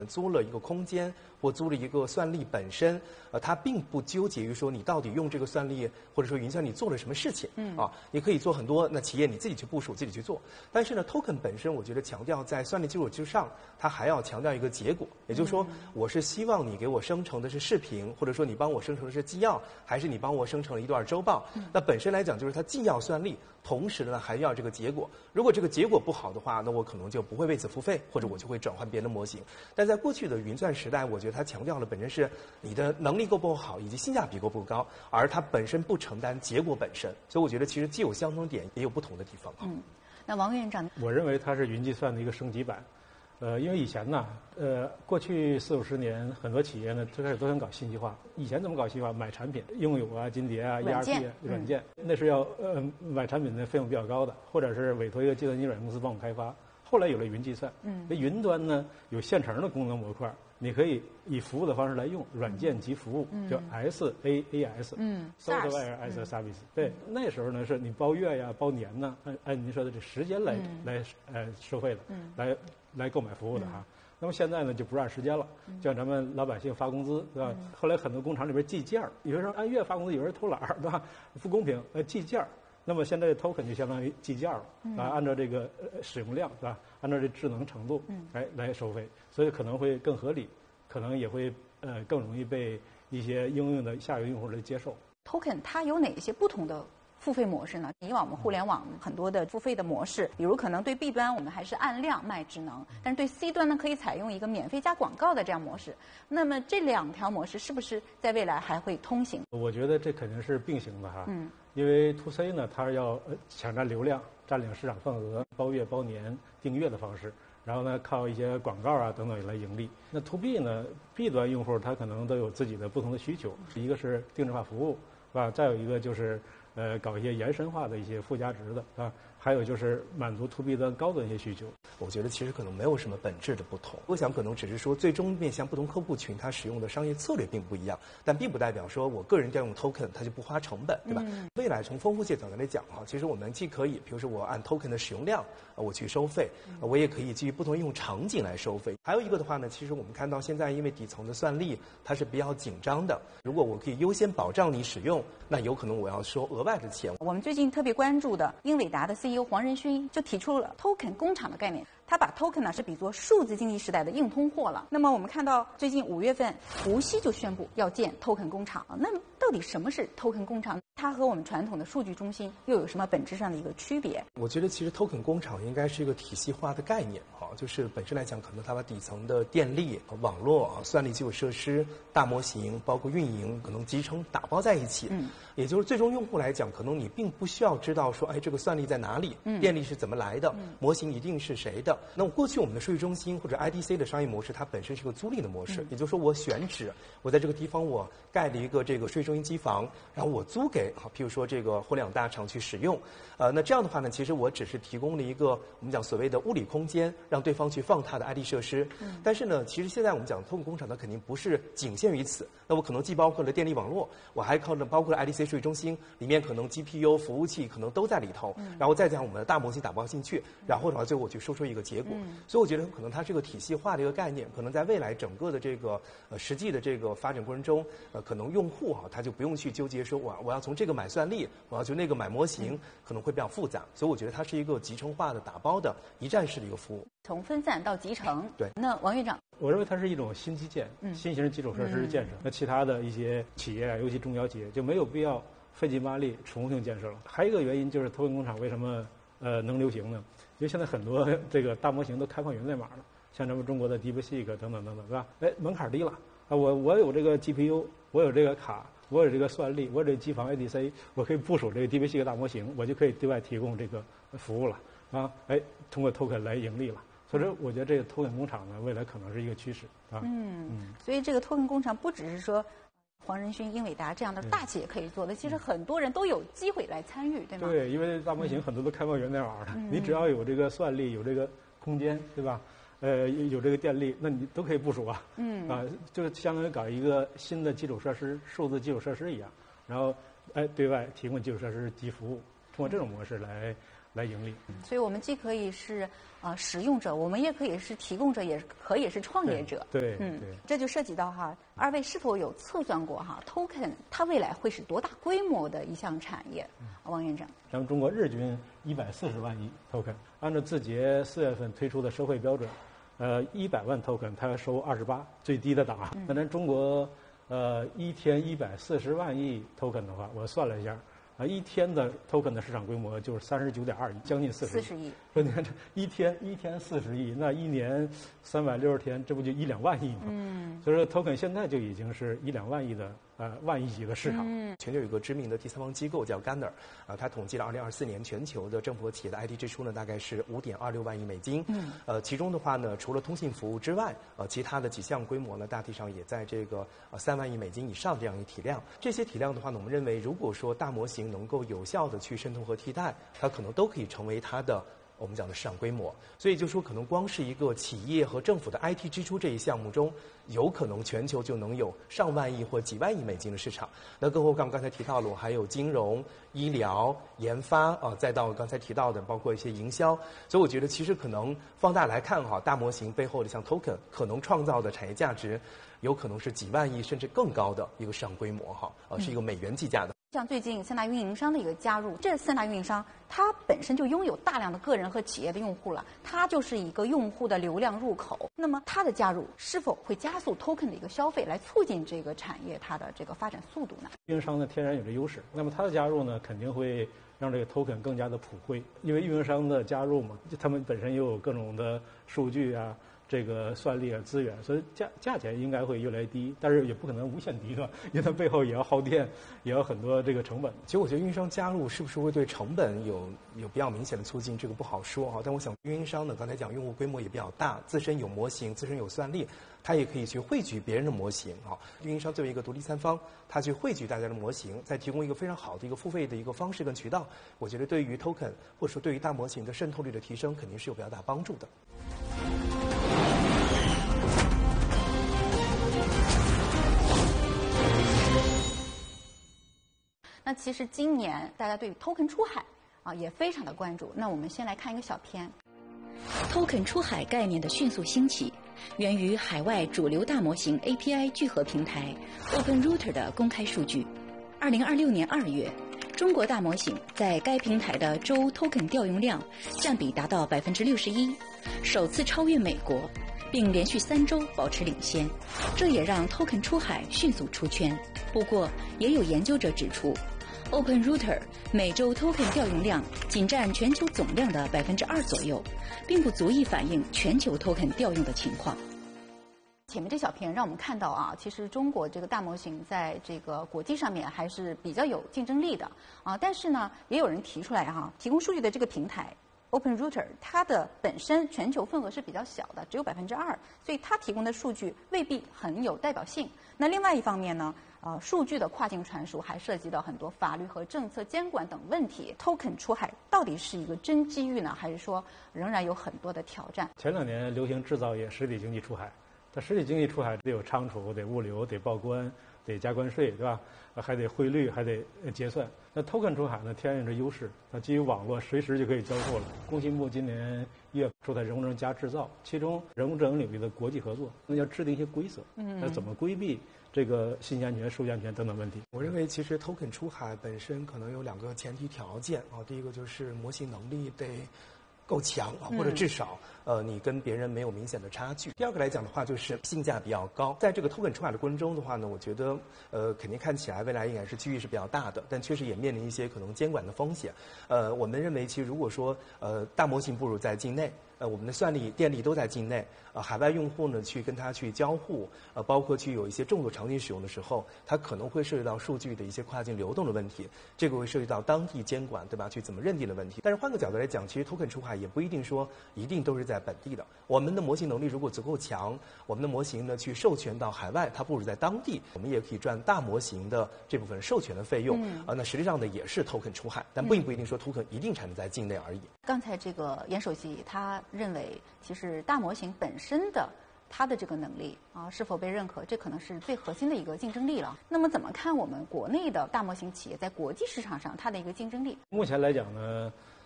租了一个空间或租了一个算力本身，它并不纠结于说你到底用这个算力或者说云算力做了什么事情，你可以做很多，那企业你自己去部署，自己去做。但是呢 ，token 本身我觉得强调在算力基础之上，它还要强调一个结果，也就是说，我是希望你给我生成的是视频，或者说你帮我生成的是纪要，还是你帮我生成了一段周报？那本身来讲就是它既要算力，同时呢还要这个结果。如果这个结果不好的话，那我可能就不会为此付费，或者我就会转换别的模型。但在过去的云算时代，我觉得它强调了本身是你的能力够不够好，以及性价比够不够高，而它本身不承担结果本身。所以我觉得其实既有相同点，也有不同的地方。 那王院长， 我认为它是云计算的一个升级版。因为以前呢，过去40-50年，很多企业呢最开始都想搞信息化。以前怎么搞信息化？买产品，应用啊、金蝶啊、ERP 啊、软件，那是要买产品的费用比较高的，或者是委托一个计算机软件公司帮我们开发。后来有了云计算，那云端呢有现成的功能模块，你可以以服务的方式来用，软件及服务，叫 SaaS，Software as a Service。对，那时候呢是你包月呀、包年呢，按您说的这时间来收费的，来购买服务的哈。那么现在呢就不是按时间了，就像咱们老百姓发工资，对吧？后来很多工厂里边计件儿，有人说按月发工资，有人偷懒儿，对吧？不公平，计件儿。那么现在的 token 就相当于计件了，按照这个使用量是吧？按照这智能程度来收费，所以可能会更合理，可能也会更容易被一些应用的下游用户来接受。 token 它有哪一些不同的付费模式呢？以往我们互联网很多的付费的模式，比如可能对 B 端我们还是按量卖智能，但是对 C 端呢可以采用一个免费加广告的这样模式。那么这两条模式是不是在未来还会通行？ 我觉得这肯定是并行的哈。因为 to C 呢，它要抢占流量、占领市场份额，包月、包年、订阅的方式，然后呢靠一些广告啊等等来盈利。那 to B 呢 ，B 端用户他可能都有自己的不同的需求，一个是定制化服务，是吧？再有一个就是搞一些延伸化的一些附加值的啊，还有就是满足 to B 端高端一些需求。 我觉得其实可能没有什么本质的不同，我想可能只是说最终面向不同客户群，它使用的商业策略并不一样，但并不代表说我个人调用 token 它就不花成本，对吧？未来从丰富性角度来讲哈，其实我们既可以，比如说我按 token 的使用量我去收费，我也可以基于不同应用场景来收费。还有一个的话呢，其实我们看到现在因为底层的算力它是比较紧张的，如果我可以优先保障你使用，那有可能我要收额外的钱。 我们最近特别关注的英伟达的 CEO 黄仁勋就提出了 token 工厂的概念。他把 token 呢是比作数字经济时代的硬通货了。那么我们看到最近5月份，无锡就宣布要建 token 工厂。那么到底什么是 token 工厂？它和我们传统的数据中心又有什么本质上的一个区别？ 我觉得其实 token 工厂应该是一个体系化的概念就是本身来讲，可能它把底层的电力、网络、算力基础设施、大模型，包括运营，可能集成打包在一起。也就是最终用户来讲，可能你并不需要知道说，这个算力在哪里，电力是怎么来的，模型一定是谁的。那么过去我们的数据中心或者 IDC 的商业模式，它本身是个租赁的模式，也就是说我选址，我在这个地方我盖了一个这个数据中心机房，然后我租给譬如说这个互联网大厂去使用。那这样的话呢，其实我只是提供了一个我们讲所谓的物理空间，让对方去放它的 ID 设施。但是呢，其实现在我们讲token工厂，它肯定不是仅限于此。那我可能既包括了电力网络，我还包括了 IDC 数据中心，里面可能 GPU 服务器可能都在里头，然后再将我们的大模型打包进去，然后的话最后我去输出一个结果。所以我觉得可能它是个体系化的一个概念，可能在未来整个的这个实际的这个发展过程中，可能用户他就不用去纠结说我要从这个买算力，我要从那个买模型，可能会比较复杂。所以我觉得它是一个集成化的打包的一站式的一个服务， 从分散到集成。 对。 那王院长， 我认为它是一种新基建，新型基础设施建设。那其他的一些企业尤其中小企业就没有必要费劲巴力重新建设了。还有一个原因就是token工厂为什么能流行呢？因为现在很多这个大模型都开放源代码了，像咱们中国的 DeepSeek 等等等等，是吧？门槛低了啊，我有这个 GPU， 我有这个卡，我有这个算力，我有这个机房 ADC， 我可以部署这个 DeepSeek 大模型，我就可以对外提供这个服务了啊！通过 token 来盈利了。所以说，我觉得这个token工厂呢，未来可能是一个趋势啊。 所以这个token工厂不只是说黄仁勋、英伟达这样的大企业可以做的，其实很多人都有机会来参与，对吗？ 对，因为大模型很多都开放源代码的，你只要有这个算力，有这个空间，对吧？有这个电力，那你都可以部署啊。就相当于搞一个新的基础设施，数字基础设施一样，然后对外提供基础设施及服务，通过这种模式来来盈利。 所以我们既可以是使用者，我们也可以是提供者，也可以是创业者。 对， 这就涉及到二位是否有测算过token 它未来会是多大规模的一项产业？王院长， 咱们中国日均140万亿 token， 按照字节4月份推出的收费标准，100万 token 它要收28，最低的档啊。那咱中国一天140万亿 token 的话，我算了一下。一天的 token 的市场规模就是39.2亿，将近40亿。说你看这一天40亿，那一年360天，这不就1-2万亿吗？所以说 token 现在就已经是1-2万亿的万亿级的市场。 全球有一个知名的第三方机构叫 Gartner，它统计了2024年全球的政府和企业的 IT 支出呢，大概是5.26万亿美金。其中的话呢，除了通信服务之外，其他的几项规模呢，大体上也在这个3万亿美金以上这样一个体量。这些体量的话呢，我们认为，如果说大模型能够有效的去渗透和替代，它可能都可以成为它的我们讲的市场规模。所以就说可能光是一个企业和政府的 IT 支出这一项目中，有可能全球就能有上万亿或几万亿美金的市场。那更何况刚才提到了，还有金融、医疗、研发再到刚才提到的包括一些营销。所以我觉得其实可能放大来看大模型背后的像 token 可能创造的产业价值，有可能是几万亿甚至更高的一个市场规模是一个美元计价的。 像最近3大运营商的一个加入，这3大运营商它本身就拥有大量的个人和企业的用户了，它就是一个用户的流量入口。那么它的加入是否会加速 token 的一个消费，来促进这个产业它的这个发展速度呢？ 运营商呢天然有着优势，那么它的加入呢肯定会让这个 token 更加的普惠，因为运营商的加入嘛，他们本身又有各种的数据啊。这个算力资源，所以价钱应该会越来越低，但是也不可能无限低，是吧？因为它背后也要耗电，也要很多这个成本。 其实我觉得运营商加入是不是会对成本有比较明显的促进，这个不好说但我想运营商呢，刚才讲用户规模也比较大，自身有模型，自身有算力，它也可以去汇聚别人的模型运营商作为一个独立三方，它去汇聚大家的模型，再提供一个非常好的一个付费的一个方式跟渠道，我觉得对于 token 或者说对于大模型的渗透率的提升，肯定是有比较大帮助的。 那其实今年大家对于 token 出海也非常的关注。那我们先来看一个小片。 token 出海概念的迅速兴起，源于海外主流大模型 API 聚合平台 OpenRouter 的公开数据。2026年2月，中国大模型在该平台的周 token 调用量占比达到61%，首次超越美国，并连续3周保持领先，这也让 token 出海迅速出圈。不过，也有研究者指出，OpenRouter 每周 token 调用量仅占全球总量的2%左右，并不足以反映全球 token 调用的情况。 前面这小片让我们看到其实中国这个大模型在这个国际上面还是比较有竞争力的但是呢，也有人提出来提供数据的这个平台OpenRouter 它的本身全球份额是比较小的，只有2%，所以它提供的数据未必很有代表性。那另外一方面呢，数据的跨境传输还涉及到很多法律和政策监管等问题。token 出海到底是一个真机遇呢，还是说仍然有很多的挑战？ 前2年流行制造业、实体经济出海，但实体经济出海得有仓储、得物流、得报关、得加关税，对吧？还得汇率，还得结算。那 token 出海呢，天然有着优势，它基于网络，随时就可以交货了。工信部今年1月出台人工智能加制造，其中人工智能领域的国际合作，那要制定一些规则，那怎么规避这个信息安全、数据安全等等问题？ 我认为其实 token 出海本身可能有2个前提条件第一个就是模型能力得够强或者至少你跟别人没有明显的差距。第二个来讲的话，就是性价比较高。在这个 token 出海的过程中的话呢，我觉得肯定看起来未来应该是机遇是比较大的，但确实也面临一些可能监管的风险。我们认为其实如果说大模型部署在境内，我们的算力、电力都在境内，海外用户呢去跟它去交互，包括去有一些重度场景使用的时候，它可能会涉及到数据的一些跨境流动的问题，这个会涉及到当地监管，对吧？去怎么认定的问题。但是换个角度来讲，其实 token 出海也不一定说一定都是在本地的。我们的模型能力如果足够强，我们的模型呢去授权到海外，它部署在当地，我们也可以赚大模型的这部分授权的费用。那实际上呢也是 token 出海，但并不一定说 token 一定产生在境内而已。 刚才这个严首席他认为，其实大模型本身的它的这个能力是否被认可，这可能是最核心的一个竞争力了。那么怎么看我们国内的大模型企业在国际市场上它的一个竞争力？ 目前来讲呢，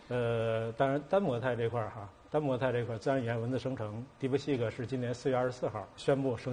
当然单模态这块儿哈，单模态这块自然语言文字生成 DeepSeek 是今年4月24号宣布升